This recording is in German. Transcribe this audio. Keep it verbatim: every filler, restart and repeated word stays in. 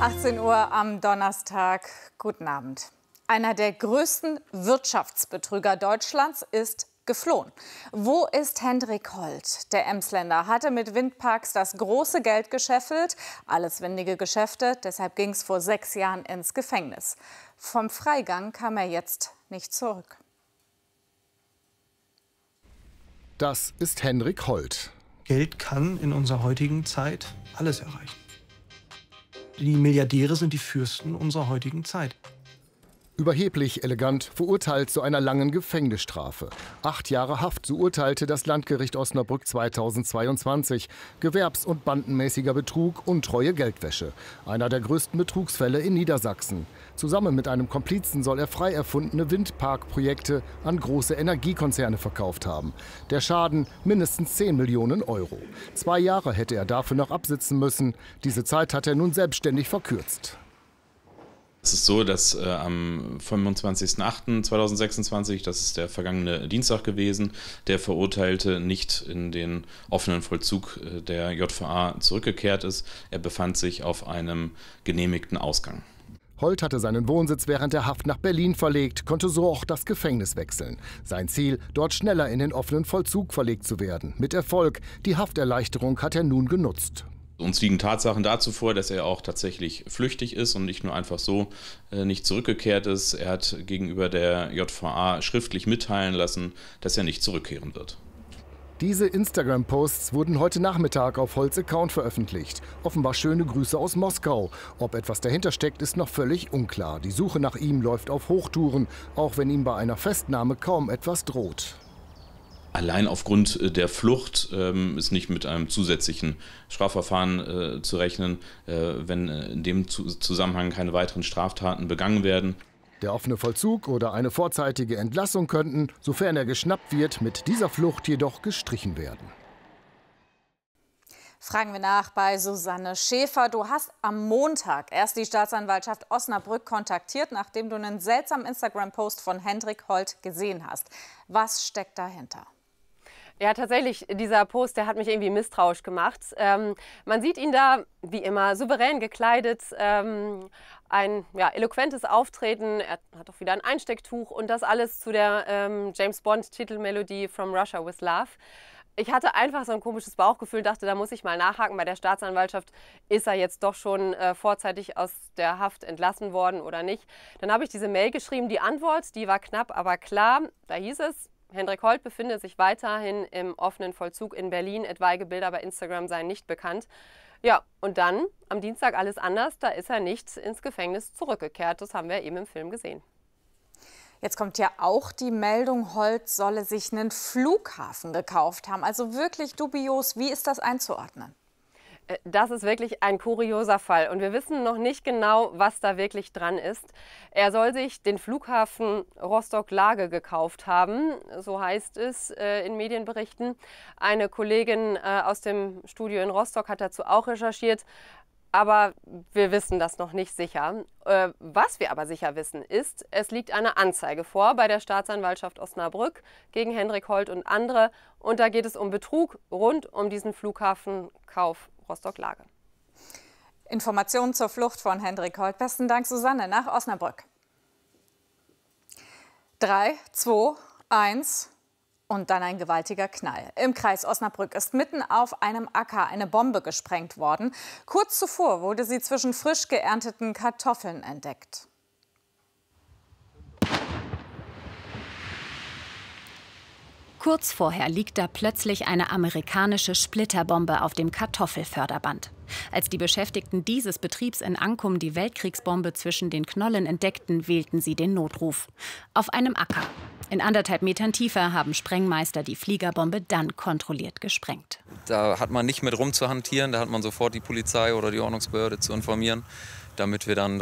achtzehn Uhr am Donnerstag. Guten Abend. Einer der größten Wirtschaftsbetrüger Deutschlands ist geflohen. Wo ist Hendrik Holt? Der Emsländer hatte mit Windparks das große Geld gescheffelt. Alles windige Geschäfte, deshalb ging es vor sechs Jahren ins Gefängnis. Vom Freigang kam er jetzt nicht zurück. Das ist Hendrik Holt. Geld kann in unserer heutigen Zeit alles erreichen. Die Milliardäre sind die Fürsten unserer heutigen Zeit. Überheblich elegant, verurteilt zu einer langen Gefängnisstrafe. Acht Jahre Haft, so urteilte das Landgericht Osnabrück zweitausendzweiundzwanzig. Gewerbs- und bandenmäßiger Betrug, untreue Geldwäsche. Einer der größten Betrugsfälle in Niedersachsen. Zusammen mit einem Komplizen soll er frei erfundene Windparkprojekte an große Energiekonzerne verkauft haben. Der Schaden mindestens zehn Millionen Euro. Zwei Jahre hätte er dafür noch absitzen müssen. Diese Zeit hat er nun selbstständig verkürzt. Es ist so, dass äh, am fünfundzwanzigsten achten zweitausendsechsundzwanzig, das ist der vergangene Dienstag gewesen, der Verurteilte nicht in den offenen Vollzug äh, der J V A zurückgekehrt ist. Er befand sich auf einem genehmigten Ausgang. Holt hatte seinen Wohnsitz während der Haft nach Berlin verlegt, konnte so auch das Gefängnis wechseln. Sein Ziel, dort schneller in den offenen Vollzug verlegt zu werden. Mit Erfolg. Die Hafterleichterung hat er nun genutzt. Uns liegen Tatsachen dazu vor, dass er auch tatsächlich flüchtig ist und nicht nur einfach so äh, nicht zurückgekehrt ist. Er hat gegenüber der J V A schriftlich mitteilen lassen, dass er nicht zurückkehren wird. Diese Instagram-Posts wurden heute Nachmittag auf Holts Account veröffentlicht. Offenbar schöne Grüße aus Moskau. Ob etwas dahinter steckt, ist noch völlig unklar. Die Suche nach ihm läuft auf Hochtouren, auch wenn ihm bei einer Festnahme kaum etwas droht. Allein aufgrund der Flucht ähm, ist nicht mit einem zusätzlichen Strafverfahren äh, zu rechnen, äh, wenn in dem Zusammenhang keine weiteren Straftaten begangen werden. Der offene Vollzug oder eine vorzeitige Entlassung könnten, sofern er geschnappt wird, mit dieser Flucht jedoch gestrichen werden. Fragen wir nach bei Susanne Schäfer. Du hast am Montag erst die Staatsanwaltschaft Osnabrück kontaktiert, nachdem du einen seltsamen Instagram-Post von Hendrik Holt gesehen hast. Was steckt dahinter? Ja, tatsächlich, dieser Post, der hat mich irgendwie misstrauisch gemacht. Ähm, man sieht ihn da, wie immer, souverän gekleidet, ähm, ein ja, eloquentes Auftreten, er hat auch wieder ein Einstecktuch und das alles zu der ähm, James-Bond-Titelmelodie From Russia with Love. Ich hatte einfach so ein komisches Bauchgefühl, dachte, da muss ich mal nachhaken. Bei der Staatsanwaltschaft ist er jetzt doch schon äh, vorzeitig aus der Haft entlassen worden oder nicht. Dann habe ich diese Mail geschrieben, die Antwort, die war knapp, aber klar. Da hieß es, Hendrik Holt befindet sich weiterhin im offenen Vollzug in Berlin. Etwaige Bilder bei Instagram seien nicht bekannt. Ja, und dann am Dienstag alles anders. Da ist er nicht ins Gefängnis zurückgekehrt. Das haben wir eben im Film gesehen. Jetzt kommt ja auch die Meldung, Holt solle sich einen Flughafen gekauft haben. Also wirklich dubios. Wie ist das einzuordnen? Das ist wirklich ein kurioser Fall und wir wissen noch nicht genau, was da wirklich dran ist. Er soll sich den Flughafen Rostock-Lage gekauft haben, so heißt es äh, in Medienberichten. Eine Kollegin äh, aus dem Studio in Rostock hat dazu auch recherchiert, aber wir wissen das noch nicht sicher. Äh, was wir aber sicher wissen ist, es liegt eine Anzeige vor bei der Staatsanwaltschaft Osnabrück gegen Hendrik Holt und andere und da geht es um Betrug rund um diesen Flughafenkauf Rostock-Lage. Informationen zur Flucht von Hendrik Holt. Besten Dank, Susanne, nach Osnabrück. Drei, zwei, eins und dann ein gewaltiger Knall. Im Kreis Osnabrück ist mitten auf einem Acker eine Bombe gesprengt worden. Kurz zuvor wurde sie zwischen frisch geernteten Kartoffeln entdeckt. Kurz vorher liegt da plötzlich eine amerikanische Splitterbombe auf dem Kartoffelförderband. Als die Beschäftigten dieses Betriebs in Ankum die Weltkriegsbombe zwischen den Knollen entdeckten, wählten sie den Notruf. Auf einem Acker. In anderthalb Metern Tiefe haben Sprengmeister die Fliegerbombe dann kontrolliert gesprengt. Da hat man nicht mit rumzuhantieren, da hat man sofort die Polizei oder die Ordnungsbehörde zu informieren, damit wir dann